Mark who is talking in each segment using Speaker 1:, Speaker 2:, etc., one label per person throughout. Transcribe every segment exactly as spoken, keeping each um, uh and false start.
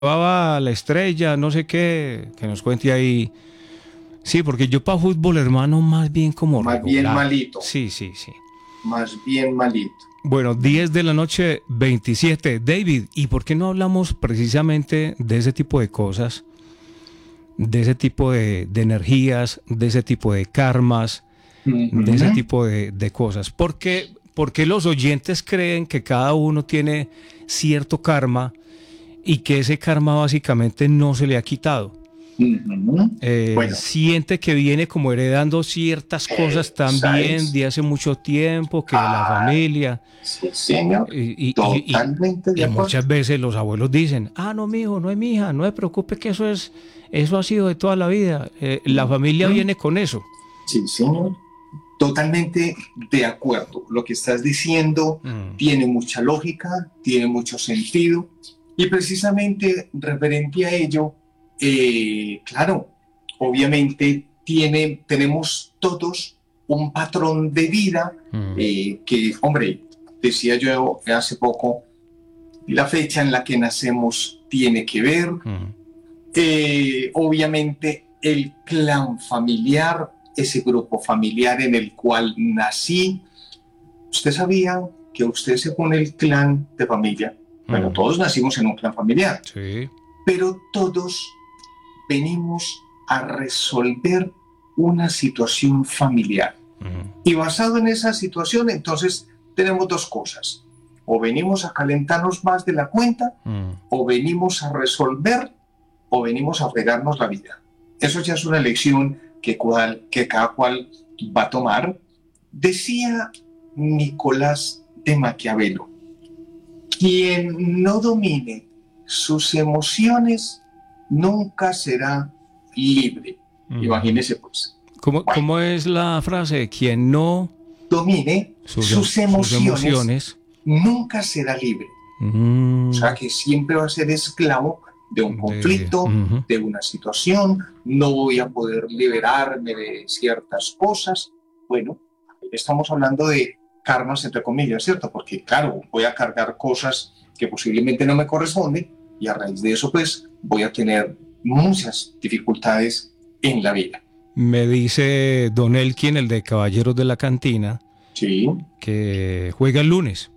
Speaker 1: llevaba la estrella, no sé qué, que nos cuente ahí. Sí, porque yo para fútbol, hermano, más bien como
Speaker 2: Más bien
Speaker 1: regular.
Speaker 2: malito,
Speaker 1: Sí, sí, sí.
Speaker 2: más bien malito.
Speaker 1: Bueno, diez de la noche, veintisiete. David, ¿y por qué no hablamos precisamente de ese tipo de cosas? De ese tipo de, de energías, de ese tipo de karmas, de ese
Speaker 2: Ujú.
Speaker 1: tipo de, de cosas. ¿Por qué, por qué los oyentes creen que cada uno tiene cierto karma y que ese karma básicamente no se le ha quitado?
Speaker 2: Ujú.
Speaker 1: Eh,
Speaker 2: Bueno,
Speaker 1: siente que viene como heredando ciertas cosas
Speaker 2: esa
Speaker 1: también
Speaker 2: es.
Speaker 1: de hace mucho tiempo, que de la
Speaker 2: Ah,
Speaker 1: familia.
Speaker 2: sí, señor.
Speaker 1: Y, y, y, y-
Speaker 2: Totalmente de
Speaker 1: y
Speaker 2: acuerdo.
Speaker 1: muchas veces los abuelos dicen, ah, no, mijo, no es mi hija, no se preocupe que eso es, eso ha sido de toda la vida. Eh, la familia
Speaker 2: Ujú.
Speaker 1: viene con eso.
Speaker 2: Sí, señor. Totalmente de acuerdo. Lo que estás diciendo
Speaker 1: Mm,
Speaker 2: tiene mucha lógica, tiene mucho sentido. Y precisamente referente a ello, eh, claro, obviamente tiene, tenemos todos un patrón de vida
Speaker 1: mm,
Speaker 2: eh, que, hombre, decía yo hace poco, la fecha en la que nacemos tiene que ver,
Speaker 1: mm,
Speaker 2: eh, obviamente el clan familiar, ese grupo familiar en el cual nací. ¿Usted sabía que usted según el clan de familia, bueno,
Speaker 1: mm.
Speaker 2: todos nacimos en un clan familiar,
Speaker 1: Sí.
Speaker 2: pero todos venimos a resolver una situación familiar?
Speaker 1: Mm,
Speaker 2: Y basado en esa situación, entonces tenemos dos cosas. O venimos a calentarnos más de la cuenta,
Speaker 1: mm.
Speaker 2: o venimos a resolver, o venimos a fregarnos la vida. Eso ya es una elección que, cual, que cada cual va a tomar. Decía Nicolás de Maquiavelo, quien no domine sus emociones nunca será libre.
Speaker 1: Ujú.
Speaker 2: Imagínese pues.
Speaker 1: ¿Cómo,
Speaker 2: Bueno,
Speaker 1: cómo es la frase? Quien no
Speaker 2: domine
Speaker 1: sus, em-
Speaker 2: sus
Speaker 1: sus
Speaker 2: emociones
Speaker 1: emociones.
Speaker 2: nunca será libre. O
Speaker 1: mm,
Speaker 2: sea que siempre va a ser esclavo de un
Speaker 1: de,
Speaker 2: conflicto,
Speaker 1: ujú.
Speaker 2: de una situación, no voy a poder liberarme de ciertas cosas. Bueno, estamos hablando de karmas entre comillas, ¿cierto? Porque claro, voy a cargar cosas que posiblemente no me corresponden y a raíz de eso pues voy a tener muchas dificultades en la vida.
Speaker 1: Me dice Don Elkin, el de Caballeros de la Cantina,
Speaker 2: Sí.
Speaker 1: que juega el lunes.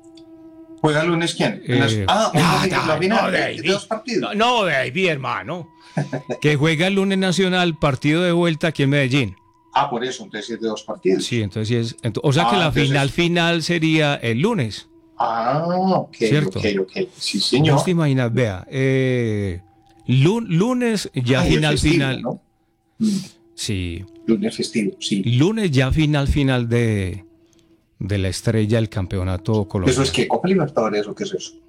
Speaker 2: ¿Juega el lunes quién? En las...
Speaker 1: Eh,
Speaker 2: Ah,
Speaker 1: no,
Speaker 2: una, la
Speaker 1: no, no,
Speaker 2: final de, de
Speaker 1: David.
Speaker 2: dos partidos.
Speaker 1: No, no, David, hermano. Que juega el lunes Nacional, partido de vuelta aquí en Medellín.
Speaker 2: Ah, por eso, entonces es de dos
Speaker 1: Sí,
Speaker 2: partidos.
Speaker 1: entonces sí es. ento- o sea que
Speaker 2: Ah,
Speaker 1: la final
Speaker 2: entonces
Speaker 1: final sería el lunes,
Speaker 2: Ah, ok, ok,
Speaker 1: ¿cierto?
Speaker 2: ok. Sí,
Speaker 1: Vos te
Speaker 2: señor.
Speaker 1: imaginas, vea, eh, lu- lunes ya
Speaker 2: Ay, es
Speaker 1: final
Speaker 2: festivo,
Speaker 1: final.
Speaker 2: ¿no? Mm,
Speaker 1: Sí,
Speaker 2: lunes festivo, sí.
Speaker 1: lunes ya final final de, de la estrella del campeonato
Speaker 2: ¿Eso es
Speaker 1: colombiano.
Speaker 2: qué? ¿Copa Libertadores o qué es eso?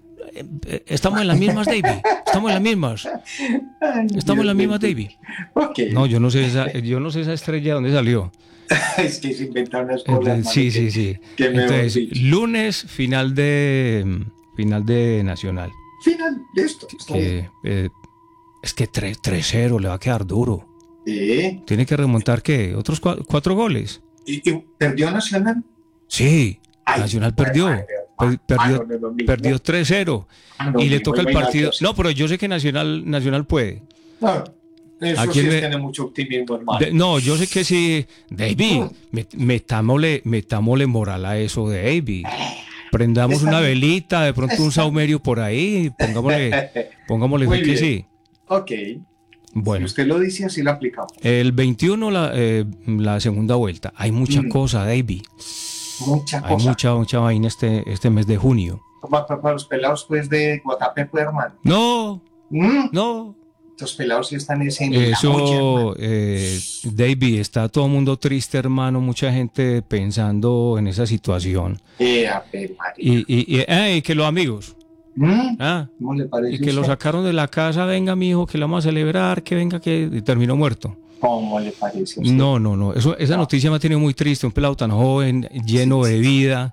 Speaker 1: Eh, Estamos en las mismas, David. Estamos en las mismas.
Speaker 2: Ay,
Speaker 1: Estamos en
Speaker 2: Dios
Speaker 1: las mismas,
Speaker 2: bendito.
Speaker 1: David.
Speaker 2: Ok.
Speaker 1: No, yo no sé esa, yo no sé esa estrella dónde salió.
Speaker 2: Es que se inventan unas cosas,
Speaker 1: Entonces,
Speaker 2: hermano,
Speaker 1: sí,
Speaker 2: que,
Speaker 1: sí, sí.
Speaker 2: que mejor
Speaker 1: Entonces,
Speaker 2: dicho.
Speaker 1: lunes, final de final de Nacional.
Speaker 2: Final, listo,
Speaker 1: Que,
Speaker 2: está bien.
Speaker 1: que, eh, es que tres cero le va a quedar duro.
Speaker 2: Eh,
Speaker 1: Tiene que remontar, ¿qué? ¿Otros cua- cuatro goles?
Speaker 2: ¿y, y perdió Nacional?
Speaker 1: Sí,
Speaker 2: Ay,
Speaker 1: Nacional
Speaker 2: bueno, madre,
Speaker 1: perdió.
Speaker 2: ah,
Speaker 1: Per-
Speaker 2: ah,
Speaker 1: perdió
Speaker 2: no, no es lo
Speaker 1: perdió
Speaker 2: mismo.
Speaker 1: tres cero.
Speaker 2: Ah, no,
Speaker 1: Y le
Speaker 2: mismo,
Speaker 1: toca el
Speaker 2: no hay nada que
Speaker 1: partido.
Speaker 2: hacer.
Speaker 1: No, pero yo sé que Nacional, Nacional puede.
Speaker 2: No,
Speaker 1: ¿A
Speaker 2: eso sí
Speaker 1: quién
Speaker 2: es
Speaker 1: me,
Speaker 2: tener mucho optimismo, hermano.
Speaker 1: de- no, yo sé que sí. David,
Speaker 2: Mm,
Speaker 1: met- metámosle, metámosle moral a eso de David. Prendamos
Speaker 2: está
Speaker 1: una
Speaker 2: bien,
Speaker 1: velita, de pronto un
Speaker 2: está
Speaker 1: saumerio por ahí, pongámosle, pongámosle fe
Speaker 2: muy
Speaker 1: que
Speaker 2: bien.
Speaker 1: sí.
Speaker 2: Ok. Si
Speaker 1: Bueno,
Speaker 2: usted lo dice, así lo aplicamos.
Speaker 1: el veintiuno la, eh, la segunda vuelta. Hay mucha
Speaker 2: Mm,
Speaker 1: cosa, David.
Speaker 2: mucha
Speaker 1: Hay
Speaker 2: cosa.
Speaker 1: mucha, mucha vaina este, este mes de junio.
Speaker 2: Para, para los pelados, pues, de Guatapé, pues, hermano.
Speaker 1: No,
Speaker 2: Mm,
Speaker 1: no.
Speaker 2: los pelados sí están ese en la olla, hermano.
Speaker 1: Eso, eh, David, está todo el mundo triste, hermano. Mucha gente pensando en esa situación.
Speaker 2: Eh, a ver, María.
Speaker 1: Y, y, y, ah, y que los amigos,
Speaker 2: Mm,
Speaker 1: ah,
Speaker 2: ¿cómo le
Speaker 1: y
Speaker 2: parece a
Speaker 1: que lo
Speaker 2: usted?
Speaker 1: sacaron de la casa, venga, mi hijo, que lo vamos a celebrar, que venga, que y terminó muerto.
Speaker 2: ¿Cómo le parece a usted?
Speaker 1: No, no, no. Eso, esa
Speaker 2: No.
Speaker 1: noticia me ha tenido muy triste. Un pelado tan joven,
Speaker 2: Sí,
Speaker 1: lleno de
Speaker 2: sí, sí.
Speaker 1: vida,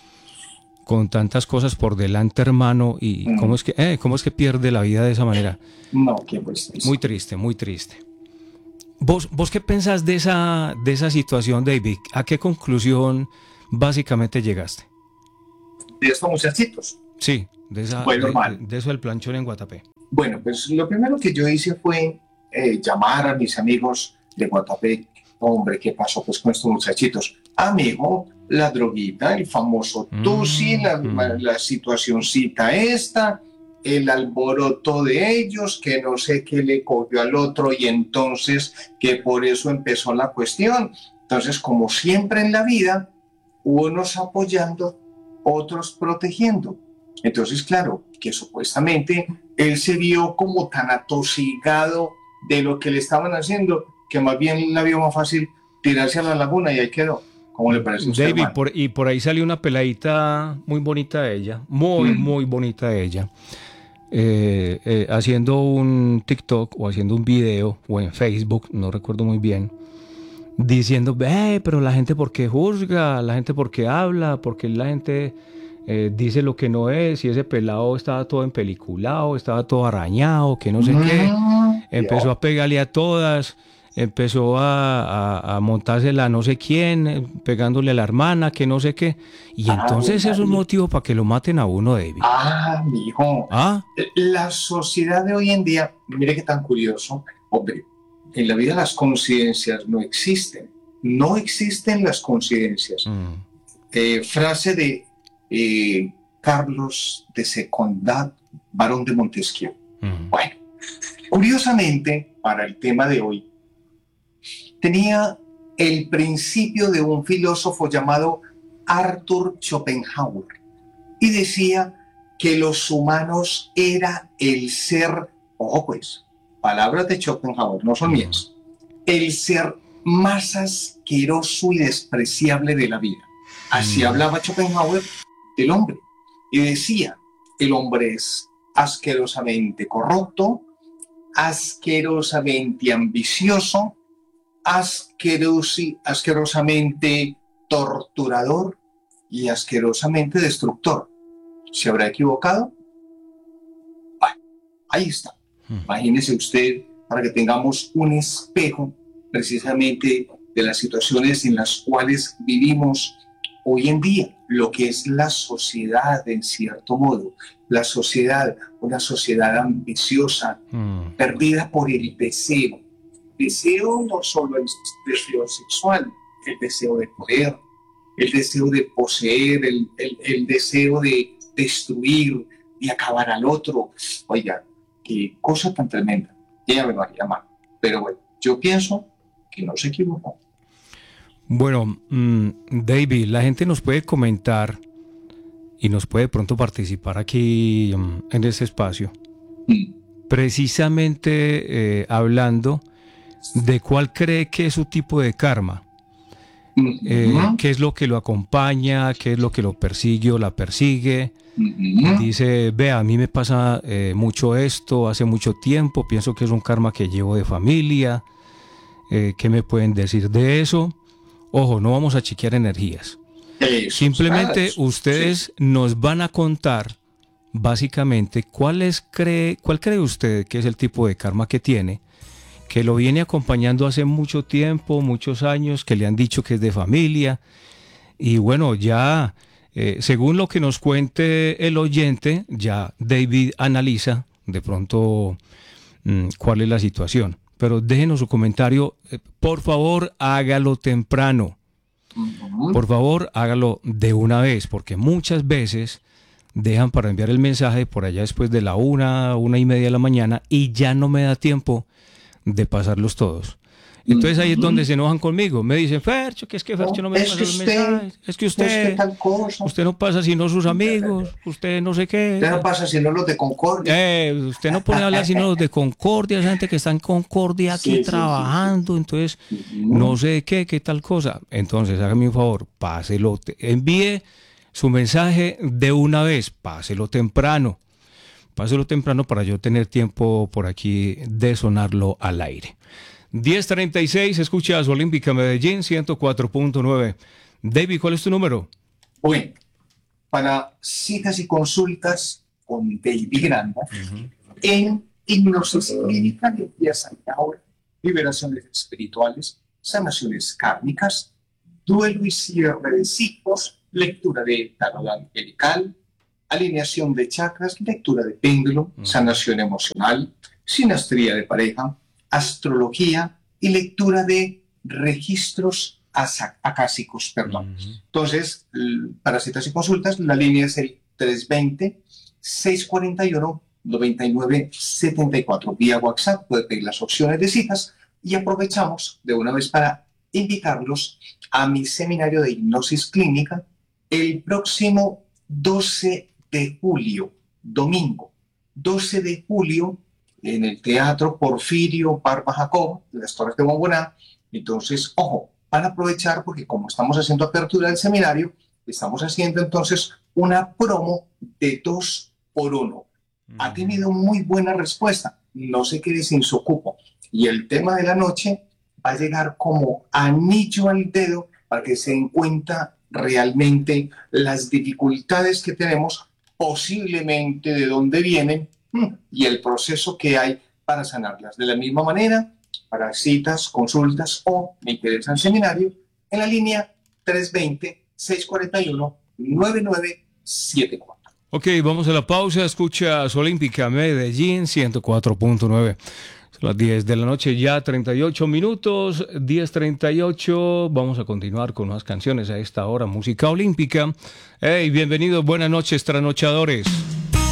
Speaker 1: con tantas cosas por delante, hermano. Y cómo
Speaker 2: Mm,
Speaker 1: es que, eh, cómo es que pierde la vida de esa manera.
Speaker 2: no, qué pues
Speaker 1: Muy
Speaker 2: triste.
Speaker 1: triste, muy triste. ¿Vos, vos qué pensás de esa, de esa situación, David? ¿A qué conclusión básicamente llegaste?
Speaker 2: De estos muchachitos.
Speaker 1: Sí, de, esa,
Speaker 2: Bueno,
Speaker 1: de,
Speaker 2: mal.
Speaker 1: de eso del planchón en Guatapé.
Speaker 2: Bueno, pues lo primero que yo hice fue eh, llamar a mis amigos de Guatapé. Hombre, ¿qué pasó pues con estos muchachitos? Amigo, la droguita, el famoso Tusi,
Speaker 1: Mm,
Speaker 2: la,
Speaker 1: mm.
Speaker 2: la situacioncita esta, el alboroto de ellos, que no sé qué le cogió al otro y entonces que por eso empezó la cuestión. Entonces, como siempre en la vida, unos apoyando, otros protegiendo. Entonces, claro, que supuestamente él se vio como tan atosigado de lo que le estaban haciendo, que más bien la vio más fácil tirarse a la laguna y ahí quedó. ¿Cómo le parece a usted,
Speaker 1: David,
Speaker 2: hermano?
Speaker 1: por, y por ahí salió una peladita muy bonita de ella, muy,
Speaker 2: Mm.
Speaker 1: muy bonita de ella, eh, eh, haciendo un TikTok o haciendo un video o en Facebook, no recuerdo muy bien, diciendo, ve, pero la gente por qué juzga, la gente por qué habla, porque la gente eh, dice lo que no es, y ese pelado estaba todo empeliculado, estaba todo arañado, que no sé qué,
Speaker 2: Mm.
Speaker 1: empezó
Speaker 2: Yo.
Speaker 1: a pegarle a todas, empezó a, a, a montársela a no sé quién, eh, pegándole a la hermana, que no sé qué, y
Speaker 2: Ah,
Speaker 1: entonces eso es un
Speaker 2: María.
Speaker 1: motivo para que lo maten a uno, David.
Speaker 2: Ah, mi hijo.
Speaker 1: ¿Ah?
Speaker 2: La sociedad de hoy en día, mire qué tan curioso, hombre, en la vida las coincidencias no existen. No existen las coincidencias.
Speaker 1: Mm,
Speaker 2: Eh, frase de eh, Carlos de Secondat, barón de Montesquieu.
Speaker 1: mm,
Speaker 2: Bueno, curiosamente, para el tema de hoy, tenía el principio de un filósofo llamado Arthur Schopenhauer y decía que los humanos era el ser, ojo pues, palabras de Schopenhauer, no son
Speaker 1: mm,
Speaker 2: mías, el ser más asqueroso y despreciable de la vida. Así
Speaker 1: mm,
Speaker 2: hablaba Schopenhauer del hombre y decía, el hombre es asquerosamente corrupto, asquerosamente ambicioso, asquerosi, asquerosamente torturador y asquerosamente destructor. ¿Se habrá equivocado? Bueno, ahí está.
Speaker 1: mm.
Speaker 2: Imagínese usted para que tengamos un espejo precisamente de las situaciones en las cuales vivimos hoy en día, lo que es la sociedad en cierto modo, la sociedad, una sociedad ambiciosa,
Speaker 1: Mm.
Speaker 2: perdida por el deseo. Deseo no solo el deseo sexual, el deseo de poder, el deseo de poseer, el, el, el deseo de destruir, de acabar al otro. Oiga, qué cosa tan tremenda. Ella me va a llamar. Pero bueno, yo pienso que no se equivocó.
Speaker 1: Bueno, mm, David, la gente nos puede comentar y nos puede pronto participar aquí mm, en este espacio,
Speaker 2: Mm.
Speaker 1: precisamente eh, hablando de cuál cree que es su tipo de karma, eh,
Speaker 2: Mm-hmm.
Speaker 1: qué es lo que lo acompaña, qué es lo que lo persigue o la persigue.
Speaker 2: Mm-hmm.
Speaker 1: Dice, vea, a mí me pasa eh, mucho esto, hace mucho tiempo, pienso que es un karma que llevo de familia, eh, ¿qué me pueden decir de eso? Ojo, no vamos a chequear energías.
Speaker 2: Eso,
Speaker 1: Simplemente
Speaker 2: ¿sabes?
Speaker 1: ustedes
Speaker 2: Sí.
Speaker 1: nos van a contar básicamente cuál, es cree, cuál cree usted que es el tipo de karma que tiene, que lo viene acompañando hace mucho tiempo, muchos años, que le han dicho que es de familia. Y bueno, ya eh, según lo que nos cuente el oyente, ya David analiza de pronto mmm, cuál es la situación. Pero déjenos su comentario, eh, por favor hágalo temprano.
Speaker 2: Mm-hmm.
Speaker 1: Por favor, hágalo de una vez, porque muchas veces dejan para enviar el mensaje por allá después de la una, una y media de la mañana y ya no me da tiempo de pasarlos todos. Entonces ahí es donde se enojan conmigo. Me dicen, Fercho, que es que Fercho no me
Speaker 2: Es
Speaker 1: pasa
Speaker 2: que
Speaker 1: los
Speaker 2: usted,
Speaker 1: mensajes. Es que
Speaker 2: es que
Speaker 1: usted,
Speaker 2: tal cosa.
Speaker 1: usted no pasa sino sus amigos, usted no sé
Speaker 2: Usted no
Speaker 1: qué.
Speaker 2: pasa sino los de Concordia.
Speaker 1: Eh, usted no pone a hablar sino los de Concordia, esa gente que está en Concordia aquí
Speaker 2: Sí, sí, sí, sí.
Speaker 1: trabajando, entonces no
Speaker 2: Mm-hmm.
Speaker 1: sé qué, qué tal cosa. Entonces hágame un favor, páselo, te- envíe su mensaje de una vez, páselo temprano, páselo temprano para yo tener tiempo por aquí de sonarlo al aire. diez treinta y seis, escuchas Olímpica Medellín ciento cuatro punto nueve. David, ¿cuál es tu número?
Speaker 2: Bueno, para citas y consultas con David Granda
Speaker 1: Uh-huh.
Speaker 2: en hipnosis clínica, limpieza y aura, liberaciones espirituales, sanaciones kármicas, duelo y cierre de ciclos, lectura de tarot angelical, alineación de chakras, lectura de péndulo, uh-huh. sanación emocional, sinastría de pareja, astrología y lectura de registros acásicos, perdón. Uh-huh. Entonces, para citas y consultas, la línea es el tres dos cero, seis cuatro uno, nueve nueve siete cuatro. Vía WhatsApp puede pedir las opciones de citas y aprovechamos de una vez para invitarlos a mi seminario de hipnosis clínica el próximo doce de julio, domingo, doce de julio, en el Teatro Porfirio Barba Jacob, en las Torres de Bomboná. Entonces, ojo, van a aprovechar porque como estamos haciendo apertura del seminario, estamos haciendo entonces una promo de dos por uno. Ha tenido muy buena respuesta, no se quede sin su cupo. Y el tema de la noche va a llegar como anillo al dedo para que se den cuenta realmente las dificultades que tenemos, posiblemente de dónde vienen y el proceso que hay para sanarlas. De la misma manera, para citas, consultas o me interesa en seminario, en la línea tres dos cero, seis cuatro uno, nueve nueve siete cuatro.
Speaker 1: Ok, vamos a la pausa. Escuchas Olímpica Medellín ciento cuatro punto nueve. Son las diez de la noche, ya treinta y ocho minutos, diez treinta y ocho. Vamos a continuar con más canciones a esta hora. Música olímpica. Hey, bienvenidos, buenas noches, trasnochadores.